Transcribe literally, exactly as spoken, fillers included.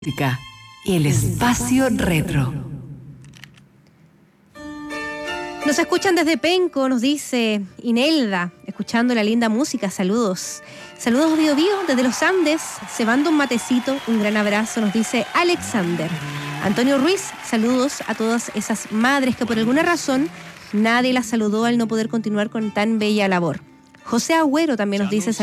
El espacio retro. Nos escuchan desde Penco, nos dice Inelda, escuchando la linda música, saludos. Saludos Bio Bio desde los Andes, cebando un matecito, un gran abrazo, nos dice Alexander. Antonio Ruiz, saludos a todas esas madres que por alguna razón nadie las saludó al no poder continuar con tan bella labor. José Agüero también nos dice